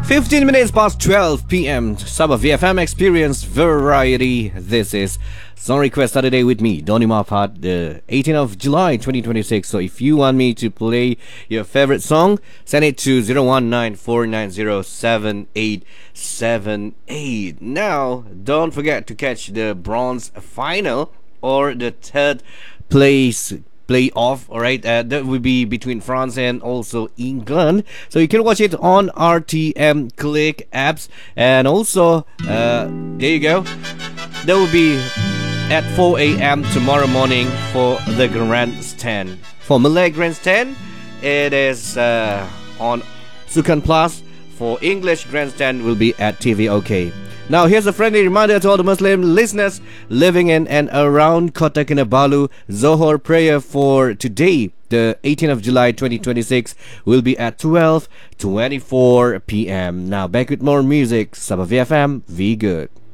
15 minutes past 12 p.m. Sabah VFM Experience Variety. This is Song Request Saturday with me, Donny Mapat, the 18th of July 2026. So if you want me to play your favorite song, send it to 019-490-7878. Now, don't forget to catch the bronze final or the third place playoff. All right, that will be between France and also England, so you can watch it on RTM Click apps. And also there you go, that will be at 4 a.m. tomorrow morning for the grandstand. For Malay grandstand, it is on Sukan Plus. For English grandstand will be at TVOK. Now here's a friendly reminder to all the Muslim listeners living in and around Kota Kinabalu. Zohor prayer for today, the 18th of July 2026, will be at 12:24 p.m. Now back with more music. Sabah VFM, be good.